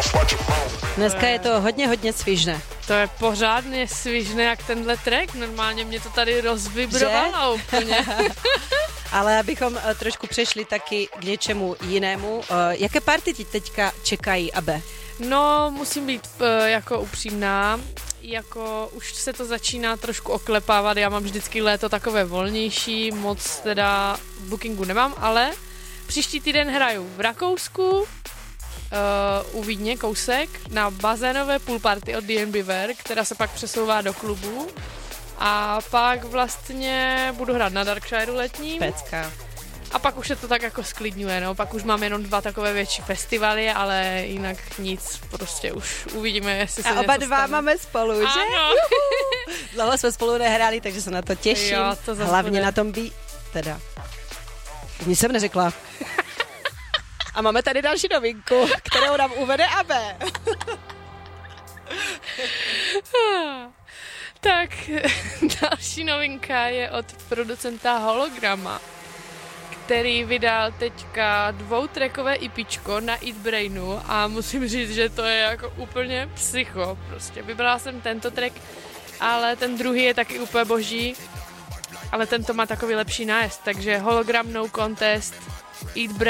Dneska je to hodně svižné. To je pořádně svižné jak tenhle track, normálně mě to tady rozvibrovalo úplně. Ale abychom trošku přešli taky k něčemu jinému. Jaké party ti teďka čekají, Abe? No, musím být jako upřímná, jako už se to začíná trošku oklepávat, já mám vždycky léto takové volnější, moc teda bookingu nemám, ale příští týden hraju v Rakousku, u Vídně kousek, na bazénové poolparty od D&B Wear, která se pak přesouvá do klubu. A pak vlastně budu hrát na Darkshireu letním. Pecka. A pak už se to tak jako sklidňuje, no. Pak už mám jenom 2 takové větší festivaly, ale jinak nic, prostě už uvidíme, jestli se a oba dva stane. máme spolu, že? Ano. Dlouho jsme spolu nehráli, takže se na to těším. Jo, to zase hlavně bude. na tom teda. Nic jsem neřekla. A máme tady další novinku, kterou nám uvede Abe. Tak, další novinka je od producenta Holograma, který vydal teďka 2trackové EPčko na Eat Brainu a musím říct, že to je jako úplně psycho. Prostě vybrala jsem tento track, ale ten druhý je taky úplně boží, ale tento má takový lepší nájezd, takže Hologram No Contest, Eat Brain.